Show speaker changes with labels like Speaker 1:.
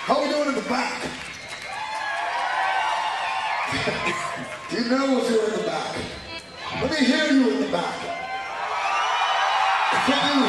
Speaker 1: How we doing in the back? You know if you're in the back. Let me hear you in the back. Can you